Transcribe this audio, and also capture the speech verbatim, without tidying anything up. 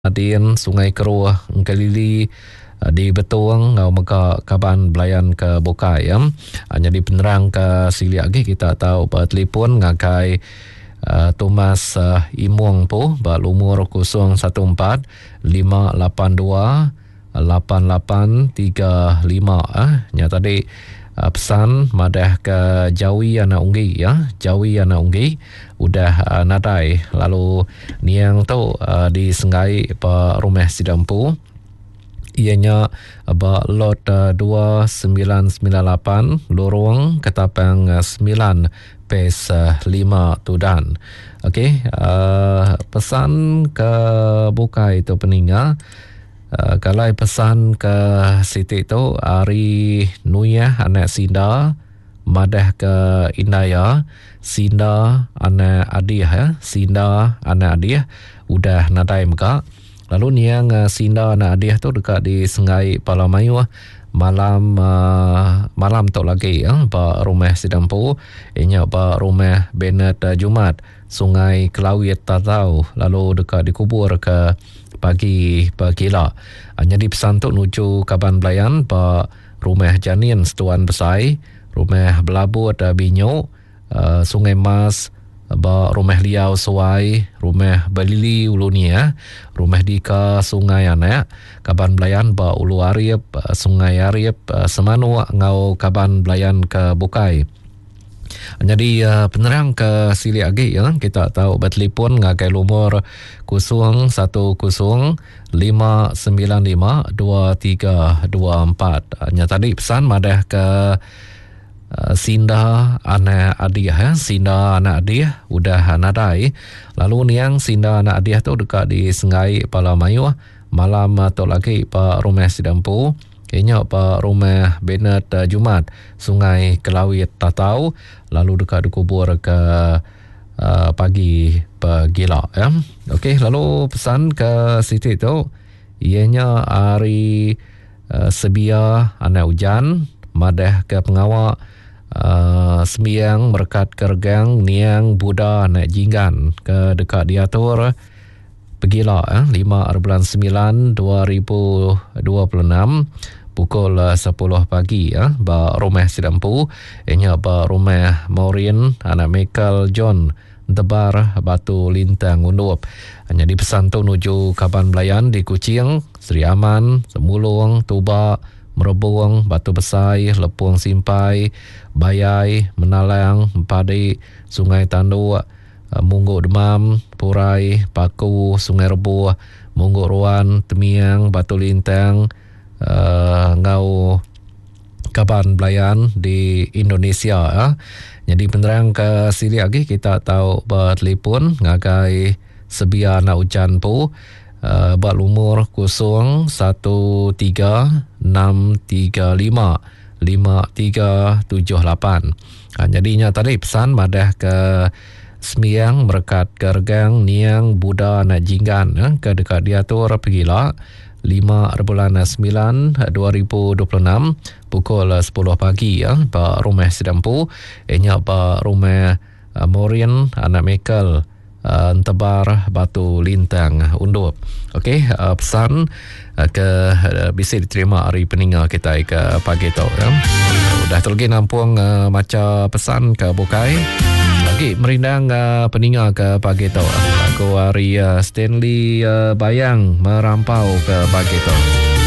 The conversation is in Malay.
Adin Sungai Keruh Kelili di Betuang ngau maka kaban belayan ke Bokai ya. Hanya di penerang ke sili lagi kita tahu bertelefon ngakai uh, Thomas uh, Imuang po berumur kosong satu empat lima lapan dua lapan lapan tiga lima ah nya tadi uh, pesan madah ke Jawi anak unggi ya. Jawi anak unggi udah uh, nadai lalu niang tu uh, di Sengai pa rumah sidampu ianya ba lot uh, dua sembilan sembilan lapan lorong Ketapang uh, sembilan pes uh, lima Tudan. Okey, uh, pesan ke Bukai itu peninga uh, kalau pesan ke Siti itu Ari Nuyah anak Sinda madah ke Indaya Sinda anak Adiah ya. Sinda anak Adiah udah nadai muka. Lalu niang uh, Sinda anak Adiah tu dekat di Sengai Palamayu malam uh, malam tu lagi ya ba rumah sidampu inya ba rumah Bennett uh, Jumat Sungai Kelawit Tatau lalu dekat dikubur ke pagi pagi lah. Hanya di pesan tu nuju Kaban Belayan ba rumah Janin Setuan Besai rumah Belabut uh, Binyo uh, Sungai Mas ba rumah Liau Suai rumah Balili Ulunia rumah Dika Sungai Anak Kaban Belayan ba Ulu Ariep uh, Sungai Ariep uh, Semanu ngau Kaban Belayan ke Bukai. Jadi uh, penerang ke sili lagi ya kita tahu bertelefon ngakai lumur kosong satu kosong lima sembilan lima dua tiga dua empat. Hanya tadi pesan madah ke Uh, Sinda anak Adiah ya. Sinda anak Adiah udah nadai. Lalu niang Sinda anak Adiah tu dekat di Sengai Palamayu malam tu lagi pa rumah sidampu inya pa rumah Bennett uh, Jumat Sungai Kelawit Tatau lalu dekat dikubur ke uh, pagi pagila ya. Okey, lalu pesan ke Siti tu ianya hari uh, Sebia anak Ujan madah ke pengawak Uh, sembiang merkat kergang niang Buddha nak jinggan ke dekat diatur pergilah eh, lima bulan sembilan dua ribu dua puluh enam pukul uh, sepuluh pagi ya, ba rumah sidampu ianya ba rumah Maureen anak Michael John Tebar Batu Lintang Undup. Hanya di pesan tu nuju Kaban Belayan di Kuching Seri Aman Semulung Tuba Merebung, Batu Besai, Lepuang Simpai, Bayai, Menalang, Empadi, Sungai Tandu, Mungguk Demam, Purai, Paku, Sungai Rebu, Mungguk Ruan, Temiang, Batu Lintang, uh, Ngau Kaban Belayan di Indonesia. Ya. Jadi penerang ke sili lagi kita tahu bertelefon ngagai Sebia anak Ujan pu. Uh, berumur kosong satu tiga enam tiga lima lima tiga tujuh lapan. Ha, jadinya tadi pesan madah ke Semiang Merkat Gergang Niang Buddha nak jinggan eh, ke dekat diatur pergilah lima bulan sembilan dua ribu dua puluh enam pukul sepuluh pagi ya, ba rumah sidampu ianya ba rumah uh, Maureen anak Michael Uh, Tebar Batu Lintang Undup. Okey, uh, pesan uh, ke uh, bisa diterima hari peninga kita ke pagi tu ya. Uh, dah terlegi nampung uh, macam pesan ke Bukai. Lagi merindang uh, peninga ke pagi tu. Aku hari uh, Stanley uh, Bayang merampau ke pagi tu.